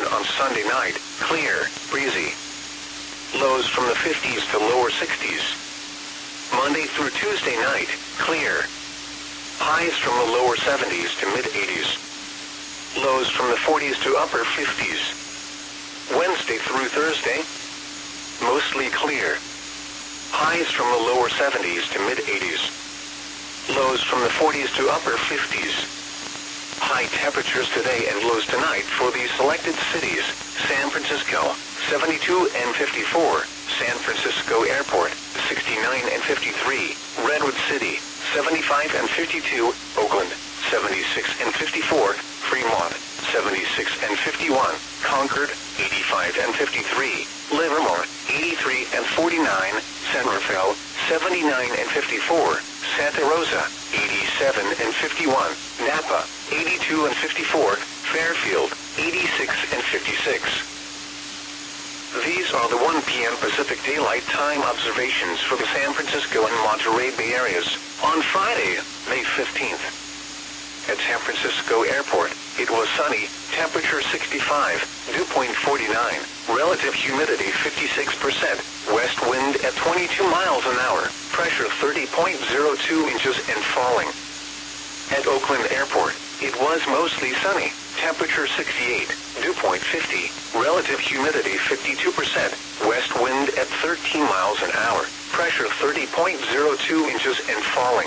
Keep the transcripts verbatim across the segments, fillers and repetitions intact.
on Sunday night, clear, breezy. Lows from the fifties to lower sixties. Monday through Tuesday night, clear. Highs from the lower seventies to mid-eighties. Lows from the forties to upper fifties. Wednesday through Thursday, mostly clear. Highs from the lower seventies to mid-eighties. Lows from the forties to upper fifties. High temperatures today and lows tonight for these selected cities: San Francisco, seventy-two and fifty-four, San Francisco Airport, sixty-nine and fifty-three, Redwood City, seventy-five and fifty-two, Oakland, seventy-six and fifty-four, Fremont, seventy-six and fifty-one, Concord, eighty-five and fifty-three, Livermore, eighty-three and forty-nine, San Rafael, seventy-nine and fifty-four, Santa Rosa, eighty-seven and fifty-one, Napa, eighty-two and fifty-four, Fairfield, eighty-six and fifty-six. These are the one p m Pacific Daylight Time observations for the San Francisco and Monterey Bay areas on Friday, May fifteenth. At San Francisco Airport, it was sunny, temperature sixty-five, dew point forty-nine, relative humidity fifty-six percent, west wind at twenty-two miles an hour, pressure thirty point zero two inches and falling. At Oakland Airport, it was mostly sunny, temperature sixty-eight, dew point fifty, relative humidity fifty-two percent, west wind at thirteen miles an hour, pressure thirty point zero two inches and falling.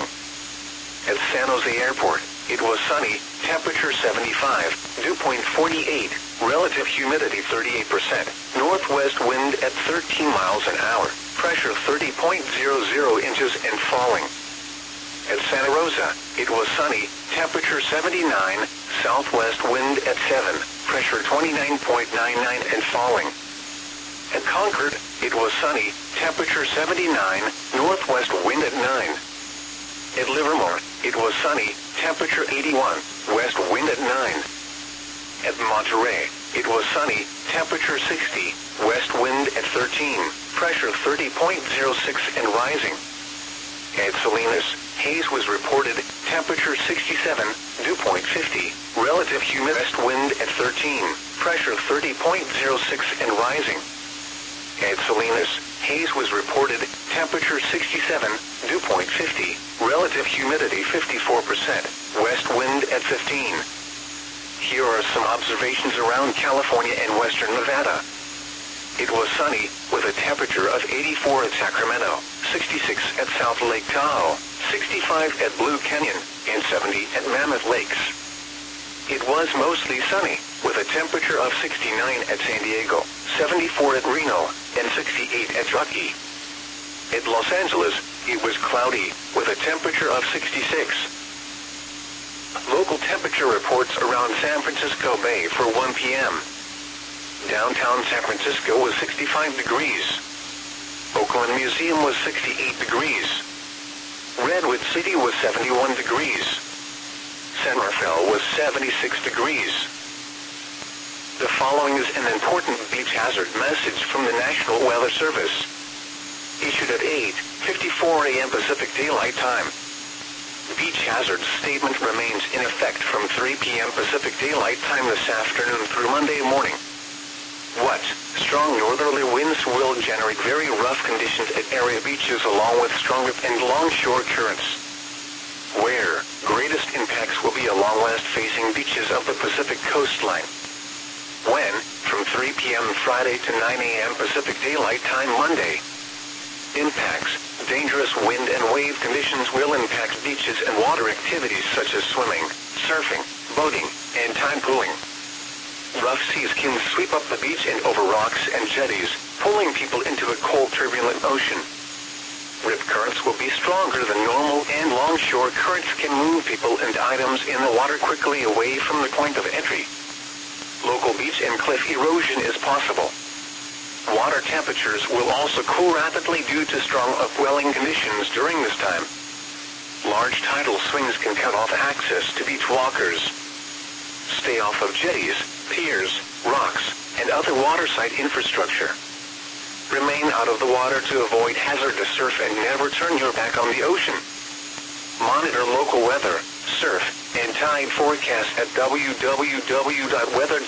At San Jose Airport, it was sunny, temperature seventy-five, dew point forty-eight, relative humidity thirty-eight percent, northwest wind at thirteen miles an hour, pressure thirty point zero zero inches and falling. At Santa Rosa, it was sunny, temperature seventy-nine, southwest wind at seven, pressure twenty-nine point nine nine and falling. At Concord, it was sunny, temperature seventy-nine, northwest wind at nine. At Livermore, it was sunny, temperature eighty-one, west wind at nine. At Monterey, it was sunny, temperature sixty, west wind at thirteen, pressure thirty point zero six and rising. At Salinas, haze was reported, temperature sixty-seven, dew point fifty, relative humidity west wind at thirteen, pressure thirty point zero six and rising. At Salinas, haze was reported, temperature sixty-seven, dew point fifty, relative humidity fifty-four percent, west wind at fifteen. Here are some observations around California and western Nevada. It was sunny, with a temperature of eighty-four at Sacramento, sixty-six at South Lake Tahoe, sixty-five at Blue Canyon, and seventy at Mammoth Lakes. It was mostly sunny, with a temperature of sixty-nine at San Diego, seventy-four at Reno, and sixty-eight at Truckee. At Los Angeles, it was cloudy, with a temperature of sixty-six. Local temperature reports around San Francisco Bay for one p m Downtown San Francisco was sixty-five degrees. Oakland Museum was sixty-eight degrees. Redwood City was seventy-one degrees. San Rafael was seventy-six degrees. The following is an important beach hazard message from the National Weather Service. Issued at eight fifty-four a m Pacific Daylight Time. Beach hazard statement remains in effect from three p m Pacific Daylight Time this afternoon through Monday morning. What? Strong northerly winds will generate very rough conditions at area beaches along with strong and longshore currents. Where? Greatest impacts will be along west-facing beaches of the Pacific coastline. When? From three p m Friday to nine a m Pacific Daylight Time Monday. Impacts. Dangerous wind and wave conditions will impact beaches and water activities such as swimming, surfing, boating, and tide pooling. Rough seas can sweep up the beach and over rocks and jetties, pulling people into a cold, turbulent ocean. Rip currents will be stronger than normal, and longshore currents can move people and items in the water quickly away from the point of entry. Local beach and cliff erosion is possible. Water temperatures will also cool rapidly due to strong upwelling conditions during this time. Large tidal swings can cut off access to beach walkers. Stay off of jetties, piers, rocks, and other waterside infrastructure. Remain out of the water to avoid hazardous surf and never turn your back on the ocean. Monitor local weather, surf, and tide forecasts at w w w dot weather